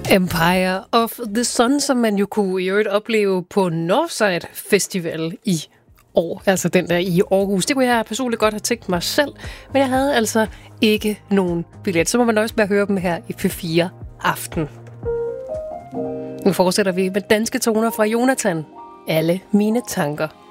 Empire of the Sun, som man jo kunne i øvrigt opleve på Northside Festival i år. Altså den der i Aarhus. Det kunne jeg personligt godt have tænkt mig selv, men jeg havde altså ikke nogen billet. Så må man nøjes med at høre dem her i P4 Aften. Nu fortsætter vi med danske toner fra Jonathan. Alle mine tanker.